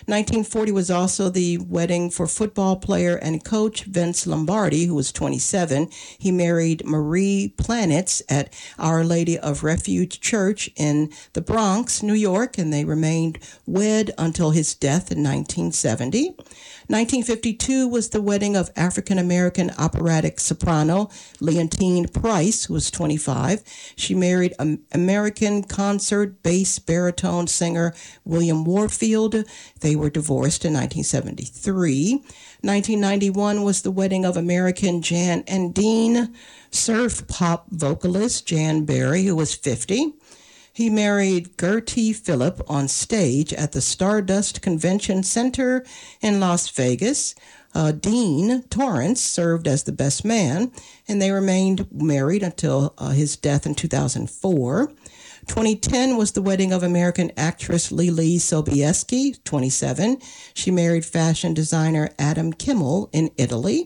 1940 was also the wedding for football player and coach Vince Lombardi, who was 27. He married Marie Planitz at Our Lady of Refuge Church in the Bronx, New York, and they remained wed until his death in 1970. 1952 was the wedding of African-American operatic soprano Leontine Price, who was 25. She married American concert bass baritone singer William Warfield. They were divorced in 1973. 1991 was the wedding of American Jan and Dean surf pop vocalist Jan Berry, who was 50. He married Gertie Phillip on stage at the Stardust Convention Center in Las Vegas. Dean Torrance served as the best man, and they remained married until his death in 2004. 2010 was the wedding of American actress Lili Sobieski, 27. She married fashion designer Adam Kimmel in Italy.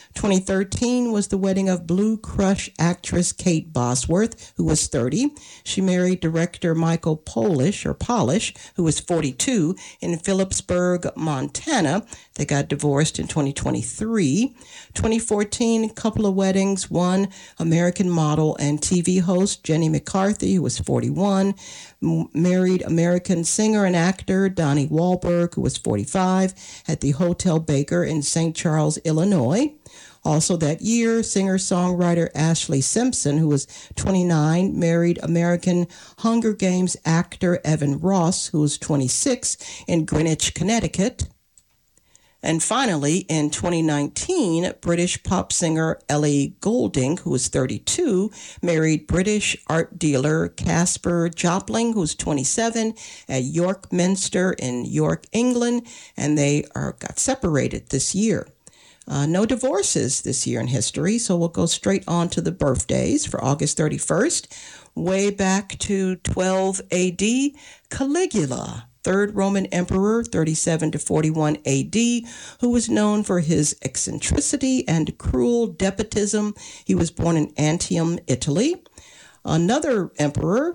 2013 was the wedding of Blue Crush actress Kate Bosworth, who was 30. She married director Michael Polish, who was 42, in Phillipsburg, Montana. They got divorced in 2023. 2014, couple of weddings. One, American model and TV host Jenny McCarthy, who was 41. Married American singer and actor Donnie Wahlberg, who was 45, at the Hotel Baker in St. Charles, Illinois. Also that year, singer-songwriter Ashley Simpson, who was 29, married American Hunger Games actor Evan Ross, who was 26, in Greenwich, Connecticut. And finally, in 2019, British pop singer Ellie Goulding, who was 32, married British art dealer Caspar Jopling, who was 27, at York Minster in York, England, and they got separated this year. No divorces this year in history, so we'll go straight on to the birthdays for August 31st. Way back to 12 AD, Caligula, third Roman emperor, 37 to 41 AD, who was known for his eccentricity and cruel despotism. He was born in Antium, Italy. Another emperor,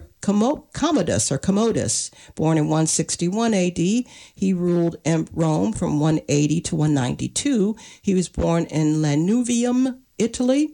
Commodus, born in 161 AD. He ruled Rome from 180 to 192. He was born in Lanuvium, Italy.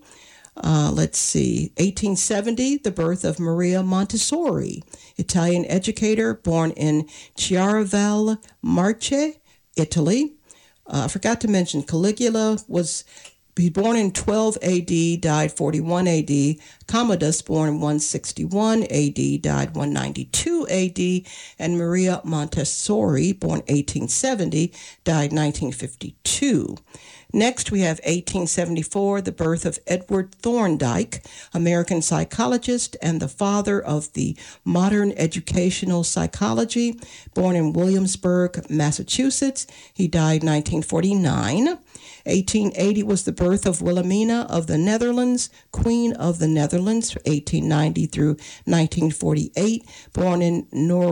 1870, the birth of Maria Montessori, Italian educator, born in Chiaraval Marche, Italy. I forgot to mention Caligula was born in 12 AD, died 41 AD. Commodus, born in 161 AD, died 192 AD. And Maria Montessori, born 1870, died 1952. Next, we have 1874, the birth of Edward Thorndike, American psychologist and the father of the modern educational psychology, born in Williamsburg, Massachusetts. He died 1949. 1880 was the birth of Wilhelmina of the Netherlands, Queen of the Netherlands, 1890 through 1948, born in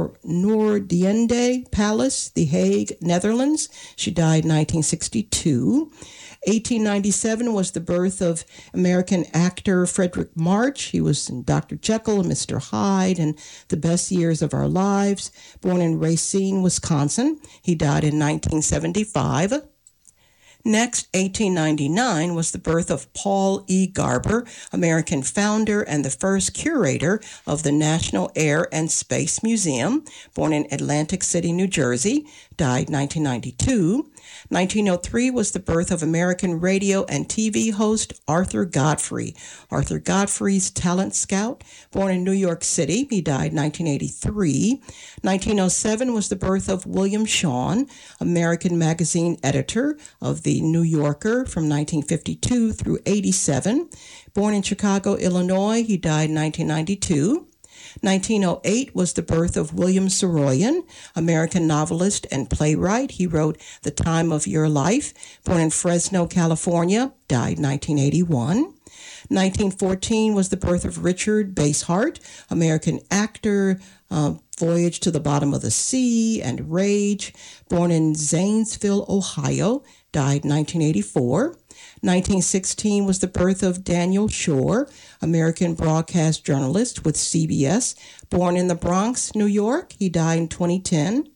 Noordeinde Palace, The Hague, Netherlands. She died 1962. 1897 was the birth of American actor Frederick March. He was in Dr. Jekyll and Mr. Hyde and The Best Years of Our Lives, born in Racine, Wisconsin. He died in 1975. Next, 1899 was the birth of Paul E. Garber, American founder and the first curator of the National Air and Space Museum, born in Atlantic City, New Jersey, died 1992. 1903 was the birth of American radio and TV host Arthur Godfrey. Arthur Godfrey's talent scout, born in New York City. He died 1983. 1907 was the birth of William Shawn, American magazine editor of The New Yorker from 1952 through 87. Born in Chicago, Illinois, he died in 1992. 1908 was the birth of William Saroyan, American novelist and playwright. He wrote The Time of Your Life, born in Fresno, California, died 1981. 1914 was the birth of Richard Basehart, American actor, Voyage to the Bottom of the Sea and Rage, born in Zanesville, Ohio, died 1984. 1916 was the birth of Daniel Shore, American broadcast journalist with CBS, born in the Bronx, New York. He died in 2010.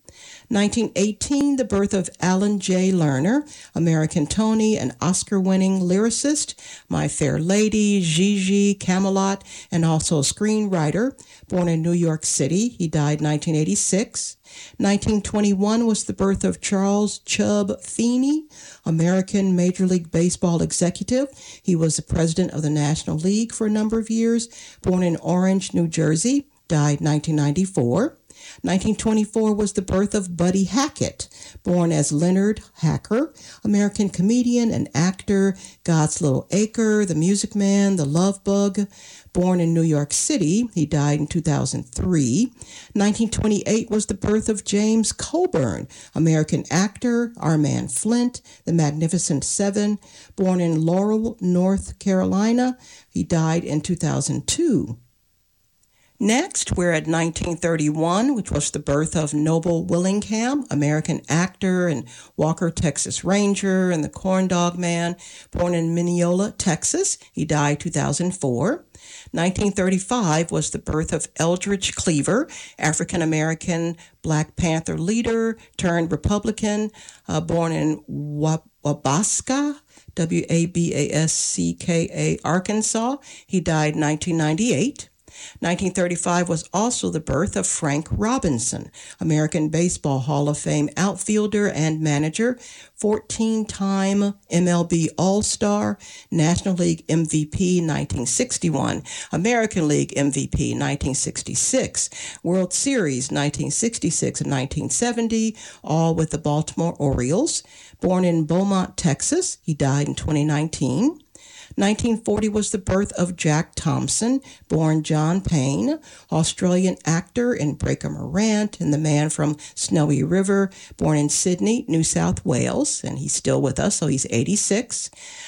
1918, the birth of Alan J. Lerner, American Tony and Oscar-winning lyricist, My Fair Lady, Gigi, Camelot, and also a screenwriter. Born in New York City, he died 1986. 1921 was the birth of Charles Chubb Feeney, American Major League Baseball executive. He was the president of the National League for a number of years. Born in Orange, New Jersey, died 1994. 1924 was the birth of Buddy Hackett, born as Leonard Hacker, American comedian and actor, God's Little Acre, The Music Man, The Love Bug. Born in New York City, he died in 2003. 1928 was the birth of James Coburn, American actor, Our Man Flint, The Magnificent Seven. Born in Laurel, North Carolina, he died in 2002. Next, we're at 1931, which was the birth of Noble Willingham, American actor and Walker, Texas Ranger, and the Corn Dog Man. Born in Mineola, Texas, he died 2004. 1935 was the birth of Eldridge Cleaver, African-American Black Panther leader turned Republican, born in Wabasca, Wabascka, Arkansas. He died 1998. 1935 was also the birth of Frank Robinson, American Baseball Hall of Fame outfielder and manager, 14-time MLB All-Star, National League MVP 1961, American League MVP 1966, World Series 1966 and 1970, all with the Baltimore Orioles. Born in Beaumont, Texas, he died in 2019. 1940 was the birth of Jack Thompson, born John Payne, Australian actor in Breaker Morant and The Man from Snowy River, born in Sydney, New South Wales, and he's still with us, so he's 86.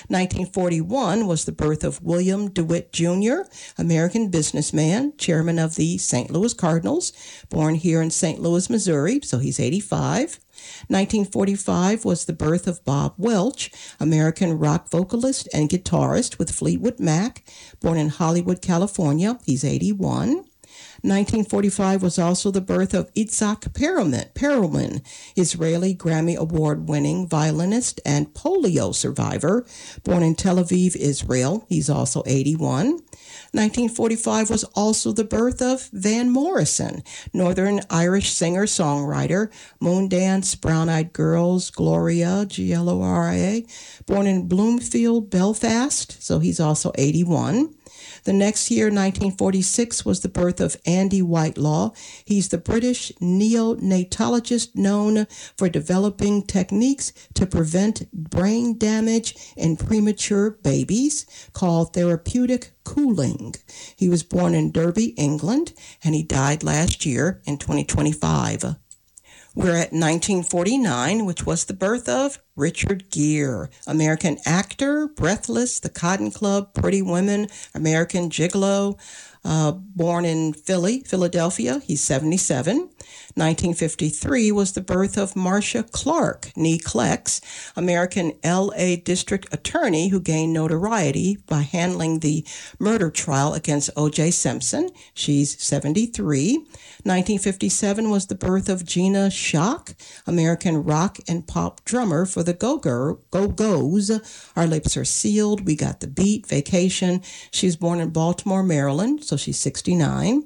1941 was the birth of William DeWitt Jr., American businessman, chairman of the St. Louis Cardinals, born here in St. Louis, Missouri, so he's 85. 1945 was the birth of Bob Welch, American rock vocalist and guitarist with Fleetwood Mac, born in Hollywood, California. He's 81. 1945 was also the birth of Itzhak Perelman, Israeli Grammy Award-winning violinist and polio survivor, born in Tel Aviv, Israel. He's also 81. 1945 was also the birth of Van Morrison, Northern Irish singer-songwriter, Moondance, Brown Eyed Girls, Gloria, Gloria, born in Bloomfield, Belfast, so he's also 81. The next year, 1946, was the birth of Andy Whitelaw. He's the British neonatologist known for developing techniques to prevent brain damage in premature babies called therapeutic cooling. He was born in Derby, England, and he died last year in 2025. We're at 1949, which was the birth of Richard Gere, American actor, Breathless, The Cotton Club, Pretty Women, American Gigolo, born in Philadelphia. He's 77. 1953 was the birth of Marcia Clark, Nee Klex, American L.A. District Attorney who gained notoriety by handling the murder trial against O.J. Simpson. She's 73. 1957 was the birth of Gina Schock, American rock and pop drummer for the Go-Go's. Our Lips Are Sealed, We Got the Beat, Vacation. She's born in Baltimore, Maryland, so she's 69.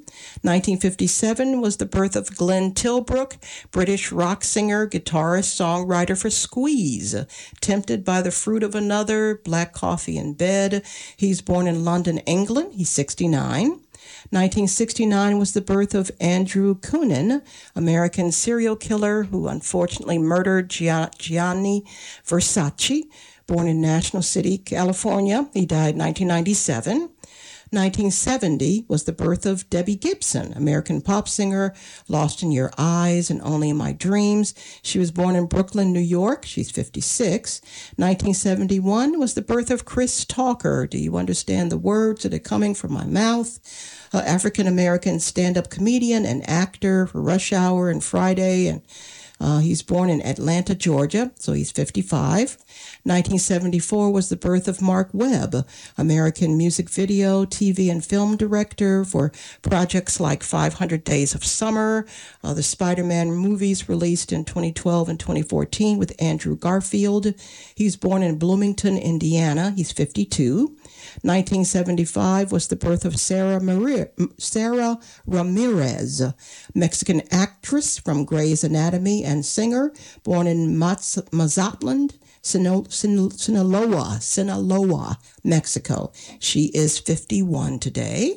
1957 was the birth of Glenn Tilbrook, British rock singer, guitarist, songwriter for Squeeze. Tempted by the Fruit of Another, Black Coffee in Bed. He's born in London, England. He's 69. 1969 was the birth of Andrew Cunanan, American serial killer who unfortunately murdered Gianni Versace, born in National City, California. He died 1997. 1970 was the birth of Debbie Gibson, American pop singer, Lost in Your Eyes and Only in My Dreams. She was born in Brooklyn, New York. She's 56. 1971 was the birth of Chris Talker. Do you understand the words that are coming from my mouth? African-American stand-up comedian and actor for Rush Hour and Friday and He's born in Atlanta, Georgia, so he's 55. 1974 was the birth of Mark Webb, American music video, TV, and film director for projects like 500 Days of Summer, the Spider-Man movies released in 2012 and 2014 with Andrew Garfield. He's born in Bloomington, Indiana. He's 52. 1975 was the birth of Sarah Ramirez, Mexican actress from Grey's Anatomy and singer, born in Mazatlan, Sinaloa, Mexico. She is 51 today.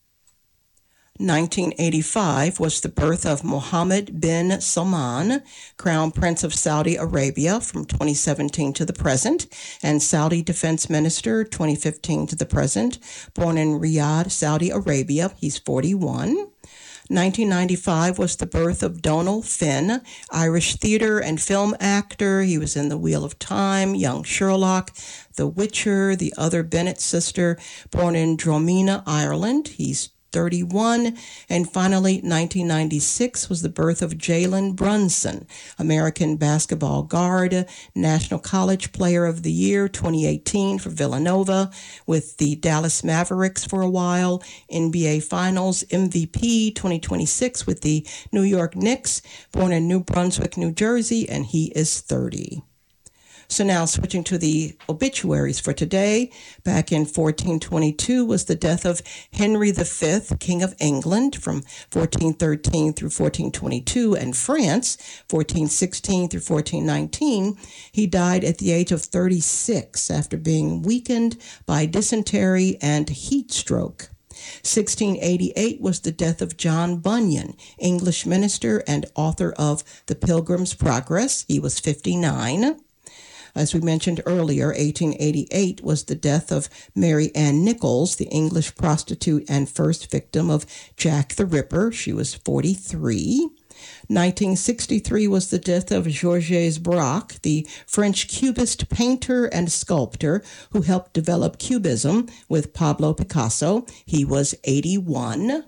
1985 was the birth of Mohammed bin Salman, Crown Prince of Saudi Arabia from 2017 to the present, and Saudi Defense Minister 2015 to the present, born in Riyadh, Saudi Arabia. He's 41. 1995 was the birth of Donald Finn, Irish theater and film actor. He was in The Wheel of Time, Young Sherlock, The Witcher, The Other Bennett Sister, born in Dromina, Ireland. He's 31. And finally, 1996 was the birth of Jalen Brunson, American basketball guard, National College Player of the Year 2018 for Villanova, with the Dallas Mavericks for a while, NBA Finals MVP 2026 with the New York Knicks, born in New Brunswick, New Jersey, and he is 30. So now switching to the obituaries for today, back in 1422 was the death of Henry V, King of England, from 1413 through 1422, and France, 1416 through 1419. He died at the age of 36 after being weakened by dysentery and heat stroke. 1688 was the death of John Bunyan, English minister and author of The Pilgrim's Progress. He was 59. As we mentioned earlier, 1888 was the death of Mary Ann Nichols, the English prostitute and first victim of Jack the Ripper. She was 43. 1963 was the death of Georges Braque, the French cubist painter and sculptor who helped develop Cubism with Pablo Picasso. He was 81.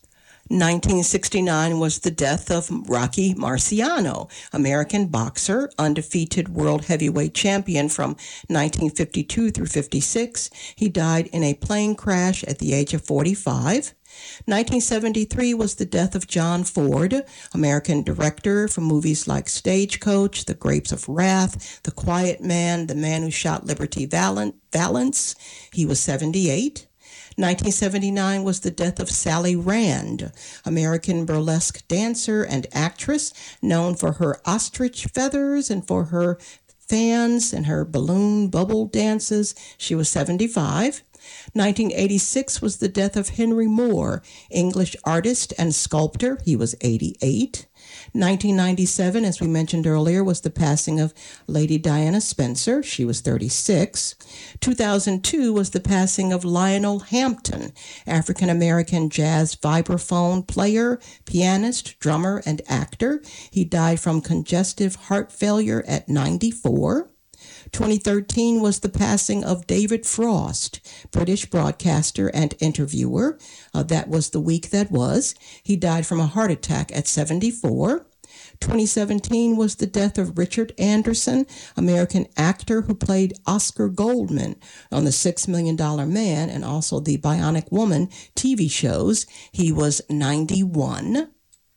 1969 was the death of Rocky Marciano, American boxer, undefeated world heavyweight champion from 1952 through 56. He died in a plane crash at the age of 45. 1973 was the death of John Ford, American director for movies like Stagecoach, The Grapes of Wrath, The Quiet Man, The Man Who Shot Liberty Valance. He was 78. 1979 was the death of Sally Rand, American burlesque dancer and actress known for her ostrich feathers and for her fans and her balloon bubble dances. She was 75. 1986 was the death of Henry Moore, English artist and sculptor. He was 88. 1997, as we mentioned earlier, was the passing of Lady Diana Spencer. She was 36. 2002 was the passing of Lionel Hampton, African-American jazz vibraphone player, pianist, drummer, and actor. He died from congestive heart failure at 94. 2013 was the passing of David Frost, British broadcaster and interviewer. That was the week that was. He died from a heart attack at 74. 2017 was the death of Richard Anderson, American actor who played Oscar Goldman on The $6 Million Man and also the Bionic Woman TV shows. He was 91.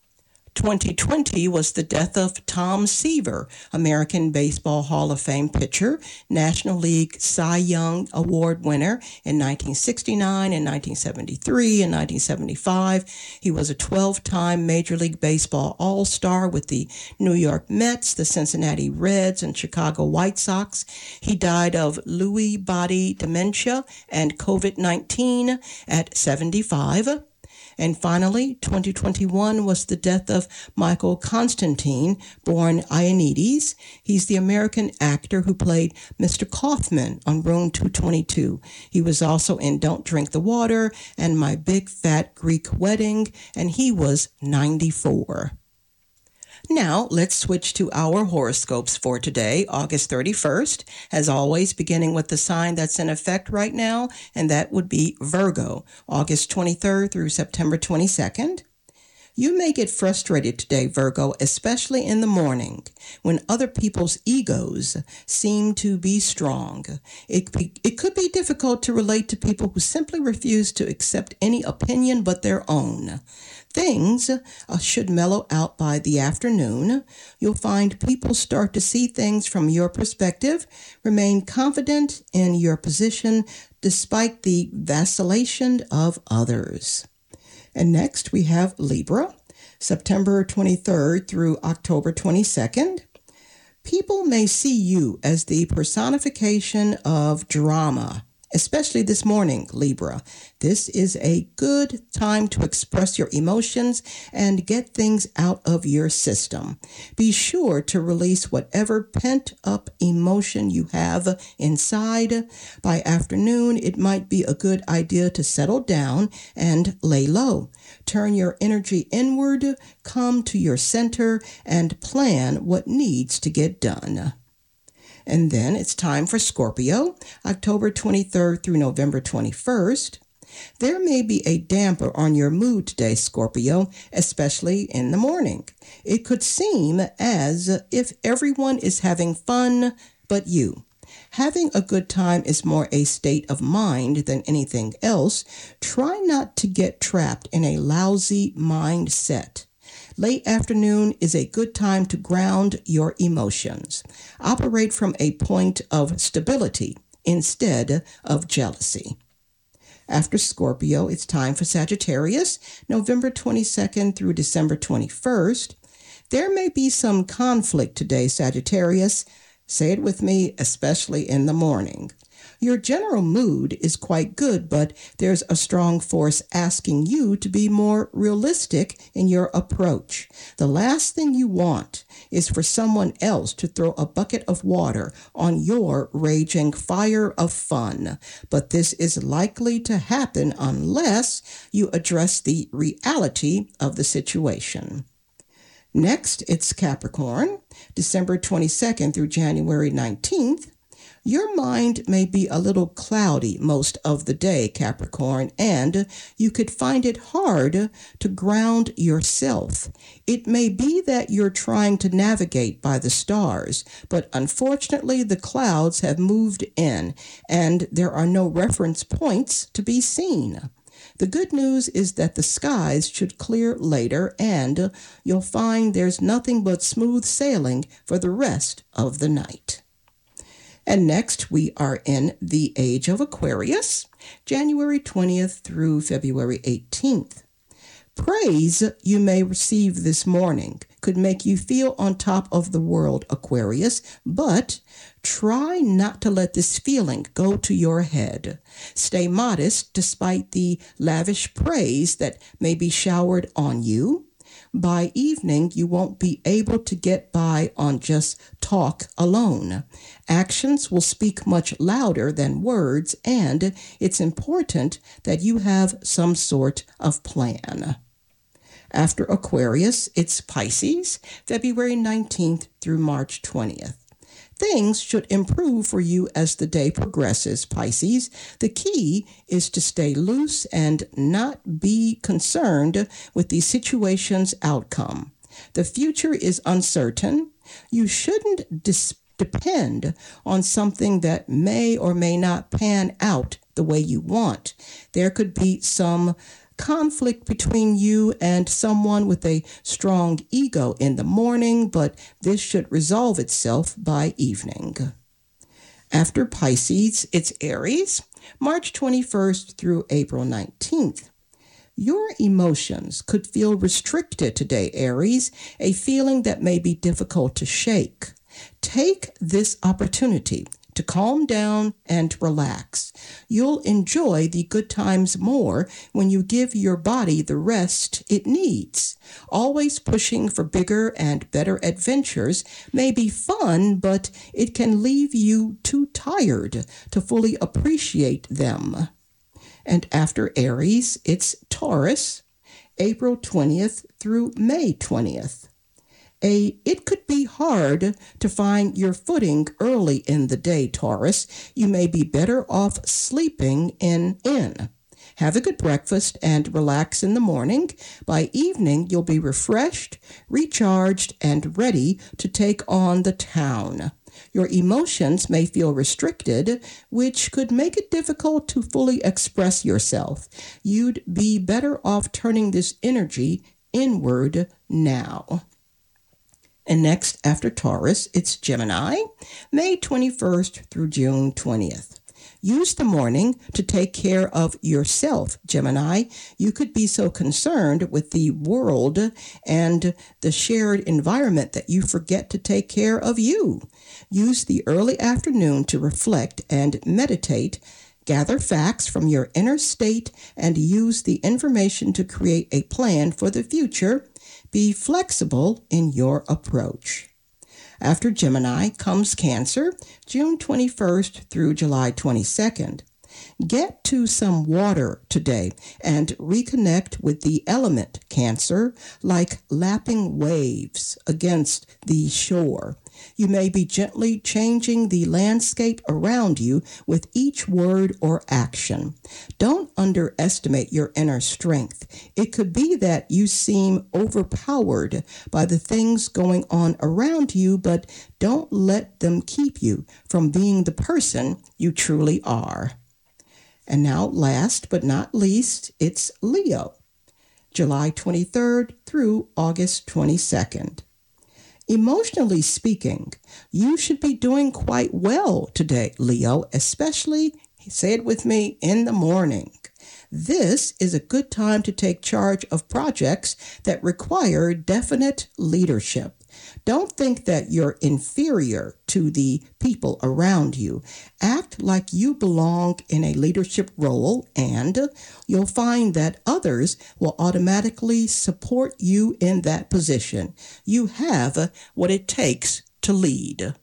2020 was the death of Tom Seaver, American Baseball Hall of Fame pitcher, National League Cy Young Award winner in 1969 and 1973 and 1975. He was a 12-time Major League Baseball All-Star with the New York Mets, the Cincinnati Reds, and Chicago White Sox. He died of Lewy body dementia and COVID-19 at 75. And finally, 2021 was the death of Michael Constantine, born Ioannidis. He's the American actor who played Mr. Kaufman on Room 222. He was also in Don't Drink the Water and My Big Fat Greek Wedding, and he was 94. Now, let's switch to our horoscopes for today, August 31st, as always, beginning with the sign that's in effect right now, and that would be Virgo, August 23rd through September 22nd. You may get frustrated today, Virgo, especially in the morning when other people's egos seem to be strong. It could be difficult to relate to people who simply refuse to accept any opinion but their own. Things should mellow out by the afternoon. You'll find people start to see things from your perspective. Remain confident in your position despite the vacillation of others. And next we have Libra, September 23rd through October 22nd. People may see you as the personification of drama, especially this morning, Libra. This is a good time to express your emotions and get things out of your system. Be sure to release whatever pent-up emotion you have inside. By afternoon, it might be a good idea to settle down and lay low. Turn your energy inward, come to your center, and plan what needs to get done. And then it's time for Scorpio, October 23rd through November 21st. There may be a damper on your mood today, Scorpio, especially in the morning. It could seem as if everyone is having fun but you. Having a good time is more a state of mind than anything else. Try not to get trapped in a lousy mindset. Late afternoon is a good time to ground your emotions. Operate from a point of stability instead of jealousy. After Scorpio, it's time for Sagittarius, November 22nd through December 21st. There may be some conflict today, Sagittarius. Say it with me, especially in the morning. Your general mood is quite good, but there's a strong force asking you to be more realistic in your approach. The last thing you want is for someone else to throw a bucket of water on your raging fire of fun. But this is likely to happen unless you address the reality of the situation. Next, it's Capricorn, December 22nd through January 19th. Your mind may be a little cloudy most of the day, Capricorn, and you could find it hard to ground yourself. It may be that you're trying to navigate by the stars, but unfortunately the clouds have moved in and there are no reference points to be seen. The good news is that the skies should clear later and you'll find there's nothing but smooth sailing for the rest of the night. And next, we are in the age of Aquarius, January 20th through February 18th. Praise you may receive this morning could make you feel on top of the world, Aquarius, but try not to let this feeling go to your head. Stay modest despite the lavish praise that may be showered on you. By evening, you won't be able to get by on just talk alone. Actions will speak much louder than words, and it's important that you have some sort of plan. After Aquarius, it's Pisces, February 19th through March 20th. Things should improve for you as the day progresses, Pisces. The key is to stay loose and not be concerned with the situation's outcome. The future is uncertain. You shouldn't depend on something that may or may not pan out the way you want. There could be some conflict between you and someone with a strong ego in the morning, but this should resolve itself by evening. After Pisces, it's Aries, March 21st through April 19th. Your emotions could feel restricted today, Aries, a feeling that may be difficult to shake. Take this opportunity to calm down and relax. You'll enjoy the good times more when you give your body the rest it needs. Always pushing for bigger and better adventures may be fun, but it can leave you too tired to fully appreciate them. And after Aries, it's Taurus, April 20th through May 20th. It could be hard to find your footing early in the day, Taurus. You may be better off sleeping in. Have a good breakfast and relax in the morning. By evening, you'll be refreshed, recharged, and ready to take on the town. Your emotions may feel restricted, which could make it difficult to fully express yourself. You'd be better off turning this energy inward now. And next, after Taurus, it's Gemini, May 21st through June 20th. Use the morning to take care of yourself, Gemini. You could be so concerned with the world and the shared environment that you forget to take care of you. Use the early afternoon to reflect and meditate. Gather facts from your inner state and use the information to create a plan for the future. Be flexible in your approach. After Gemini comes Cancer, June 21st through July 22nd. Get to some water today and reconnect with the element, Cancer, like lapping waves against the shore. You may be gently changing the landscape around you with each word or action. Don't underestimate your inner strength. It could be that you seem overpowered by the things going on around you, but don't let them keep you from being the person you truly are. And now, last but not least, it's Leo, July 23rd through August 22nd. Emotionally speaking, you should be doing quite well today, Leo, especially, say it with me, in the morning. This is a good time to take charge of projects that require definite leadership. Don't think that you're inferior to the people around you. Act like you belong in a leadership role, and you'll find that others will automatically support you in that position. You have what it takes to lead.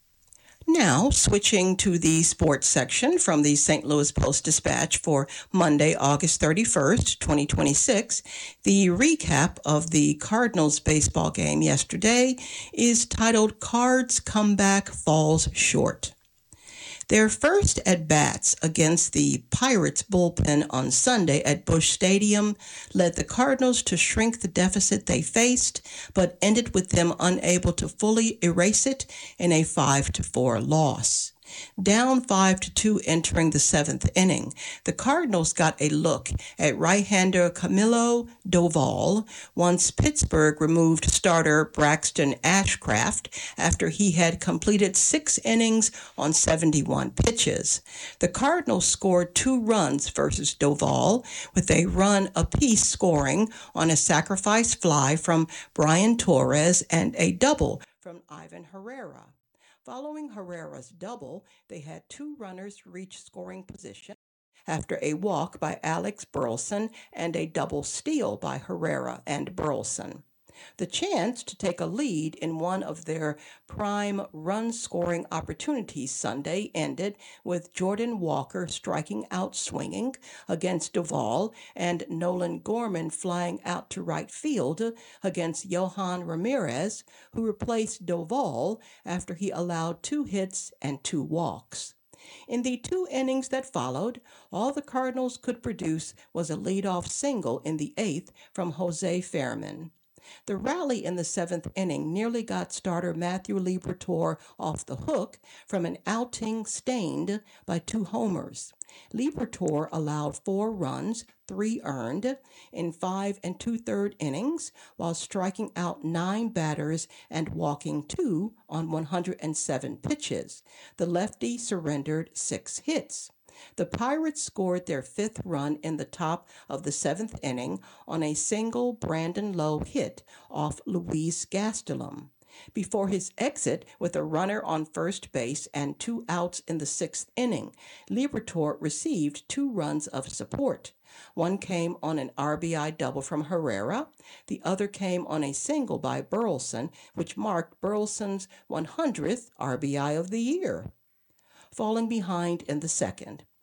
Now, switching to the sports section from the St. Louis Post-Dispatch for Monday, August 31st, 2026, the recap of the Cardinals baseball game yesterday is titled Cards Comeback Falls Short. Their first at-bats against the Pirates bullpen on Sunday at Busch Stadium led the Cardinals to shrink the deficit they faced, but ended with them unable to fully erase it in a 5-4 loss. Down 5-2 entering the seventh inning, the Cardinals got a look at right-hander Camilo Doval once Pittsburgh removed starter Braxton Ashcraft after he had completed 6 innings on 71 pitches. The Cardinals scored 2 runs versus Doval, with a run apiece scoring on a sacrifice fly from Brian Torres and a double from Ivan Herrera. Following Herrera's double, they had 2 runners reach scoring position after a walk by Alex Burleson and a double steal by Herrera and Burleson. The chance to take a lead in one of their prime run-scoring opportunities Sunday ended with Jordan Walker striking out swinging against Doval and Nolan Gorman flying out to right field against Johan Ramirez, who replaced Doval after he allowed 2 hits and 2 walks. In the 2 innings that followed, all the Cardinals could produce was a leadoff single in the 8th from Jose Fairman. The rally in the 7th inning nearly got starter Matthew Liberatore off the hook from an outing stained by 2 homers. Liberatore allowed 4 runs, 3 earned, in 5 2/3 innings, while striking out 9 batters and walking 2 on 107 pitches. The lefty surrendered 6 hits. The Pirates scored their 5th run in the top of the 7th inning on a single Brandon Lowe hit off Luis Gastelum. Before his exit with a runner on first base and 2 outs in the 6th inning, Liberatore received 2 runs of support. One came on an RBI double from Herrera. The other came on a single by Burleson, which marked Burleson's 100th RBI of the year. Falling behind in the 2nd,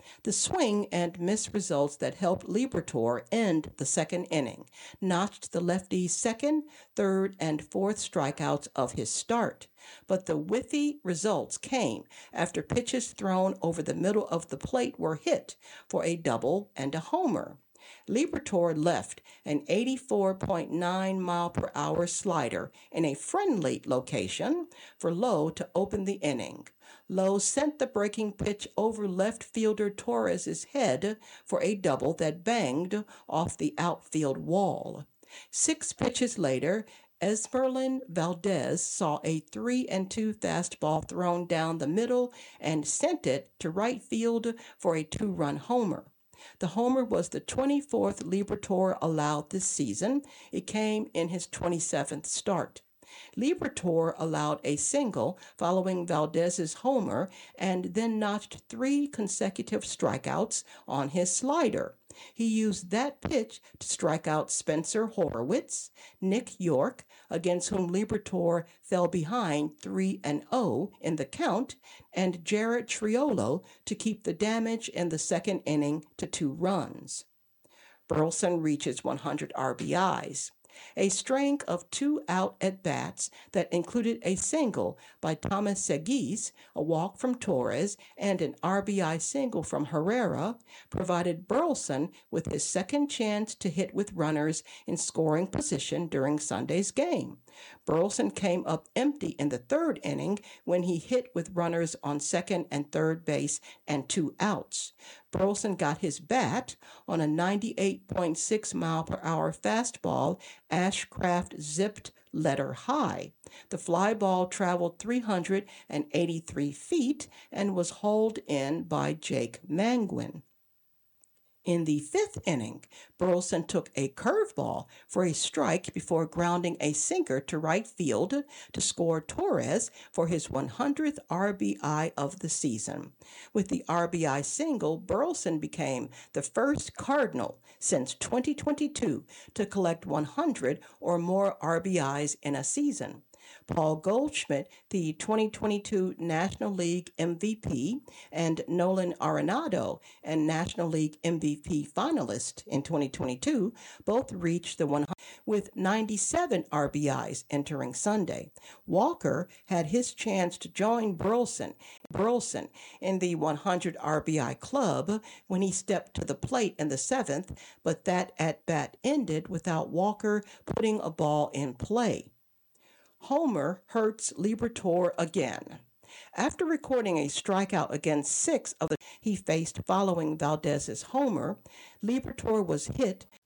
The swing and miss results that helped Liberatore end the second inning notched the lefty's second, third, and fourth strikeouts of his start. But the whiffy results came after pitches thrown over the middle of the plate were hit for a double and a homer. Liberatore left an 84.9-mile-per-hour slider in a friendly location for Lowe to open the inning. Lowe sent the breaking pitch over left fielder Torres's head for a double that banged off the outfield wall. 6 pitches later, Esmeralyn Valdez saw a 3-2 fastball thrown down the middle and sent it to right field for a 2-run homer. The homer was the 24th Liberatore allowed this season. It came in his 27th start. Liberatore allowed a single following Valdez's homer and then notched 3 consecutive strikeouts on his slider. He used that pitch to strike out Spencer Horwitz, Nick York, against whom Liberatore fell behind 3-0 in the count, and Jared Triolo to keep the damage in the second inning to 2 runs. Burleson reaches 100 RBIs. A string of 2 out at-bats that included a single by Thomas Seguis, a walk from Torres, and an RBI single from Herrera provided Burleson with his second chance to hit with runners in scoring position during Sunday's game. Burleson came up empty in the third inning when he hit with runners on second and third base and 2 outs. Burleson got his bat on a 98.6-mile-per-hour fastball Ashcraft zipped letter high. The fly ball traveled 383 feet and was hauled in by Jake Mangwin. In the 5th inning, Burleson took a curveball for a strike before grounding a sinker to right field to score Torres for his 100th RBI of the season. With the RBI single, Burleson became the first Cardinal since 2022 to collect 100 or more RBIs in a season. Paul Goldschmidt, the 2022 National League MVP, and Nolan Arenado, a National League MVP finalist in 2022, both reached the 100 with 97 RBIs entering Sunday. Walker had his chance to join Burleson in the 100 RBI club when he stepped to the plate in the 7th, but that at-bat ended without Walker putting a ball in play. Homer hurts Liberatore again. After recording a strikeout against 6 of the he faced following Valdez's homer, Liberatore was hit